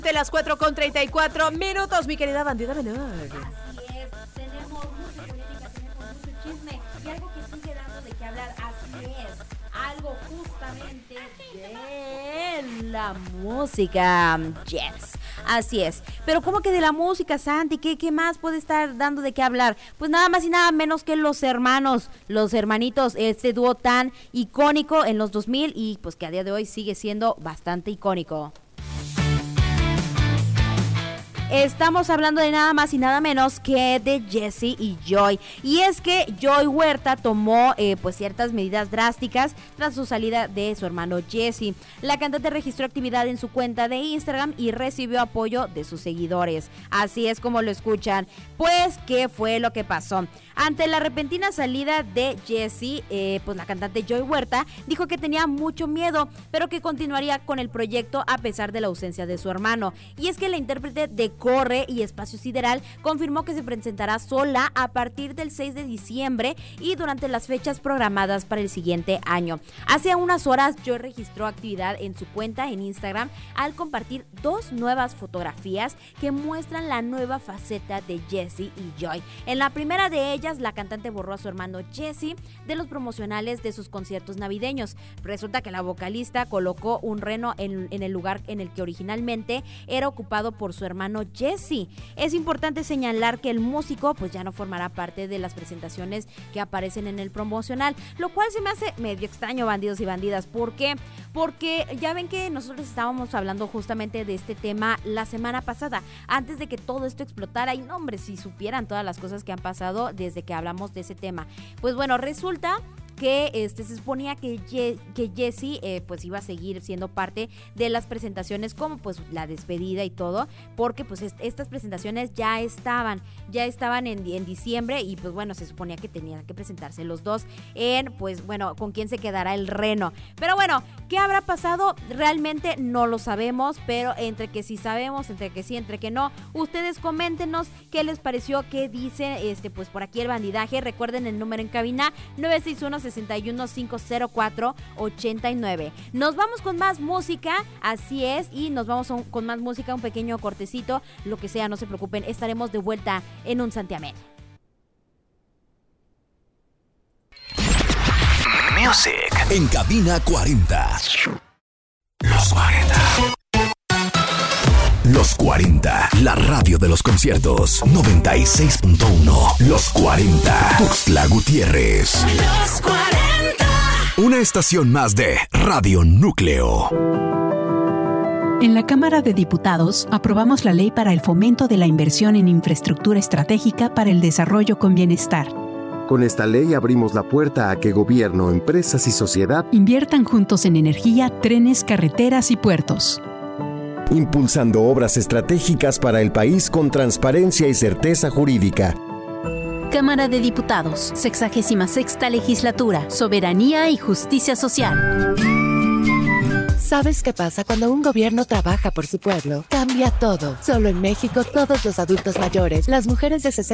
De las 4:34, mi querida bandida menor. Así es, tenemos mucha política, tenemos mucho chisme y algo que sigue dando de qué hablar, así es, algo justamente de la música, yes, así es. Pero ¿cómo que de la música, Santi? ¿Qué más puede estar dando de qué hablar? Pues nada más y nada menos que los hermanitos, este dúo tan icónico en los 2000 y pues que a día de hoy sigue siendo bastante icónico. Estamos hablando de nada más y nada menos que de Jessie y Joy. Y es que Joy Huerta tomó pues ciertas medidas drásticas tras su salida de su hermano Jessie. La cantante registró actividad en su cuenta de Instagram y recibió apoyo de sus seguidores. Así es como lo escuchan. Pues, ¿qué fue lo que pasó? Ante la repentina salida de Jessie, pues la cantante Joy Huerta dijo que tenía mucho miedo, pero que continuaría con el proyecto a pesar de la ausencia de su hermano. Y es que la intérprete de Corre y Espacio Sideral confirmó que se presentará sola a partir del 6 de diciembre y durante las fechas programadas para el siguiente año. Hace unas horas Joy registró actividad en su cuenta en Instagram al compartir 2 nuevas fotografías que muestran la nueva faceta de Jessie y Joy. En la primera de ellas, la cantante borró a su hermano Jessie de los promocionales de sus conciertos navideños. Resulta que la vocalista colocó un reno en el lugar en el que originalmente era ocupado por su hermano Jessie. Es importante señalar que el músico pues ya no formará parte de las presentaciones que aparecen en el promocional, lo cual se me hace medio extraño, bandidos y bandidas. ¿Por qué? Porque ya ven que nosotros estábamos hablando justamente de este tema la semana pasada, antes de que todo esto explotara. Y no, hombre, si supieran todas las cosas que han pasado desde que hablamos de ese tema. Pues bueno, resulta que se suponía que Jessie pues iba a seguir siendo parte de las presentaciones, como pues la despedida y todo, porque pues estas presentaciones ya estaban en diciembre y pues bueno, se suponía que tenían que presentarse los dos en pues bueno, con quién se quedará el reno. Pero bueno, ¿qué habrá pasado? Realmente no lo sabemos, pero entre que sí sabemos, entre que sí, entre que no, ustedes coméntenos qué les pareció, qué dice pues por aquí el bandidaje. Recuerden el número en cabina 961-61504-89. Nos vamos con más música, así es, y nos vamos con más música, un pequeño cortecito, lo que sea, no se preocupen, estaremos de vuelta en un santiamén. Music en cabina 40. Los 40. Los 40, la radio de los conciertos. 96.1. Los 40. Tuxtla Gutiérrez. Los 40. Una estación más de Radio Núcleo. En la Cámara de Diputados aprobamos la ley para el fomento de la inversión en infraestructura estratégica para el desarrollo con bienestar. Con esta ley abrimos la puerta a que gobierno, empresas y sociedad inviertan juntos en energía, trenes, carreteras y puertos. Impulsando obras estratégicas para el país con transparencia y certeza jurídica. Cámara de Diputados, 66ª Legislatura, Soberanía y Justicia Social. ¿Sabes qué pasa cuando un gobierno trabaja por su pueblo? Cambia todo. Solo en México, todos los adultos mayores, las mujeres de 60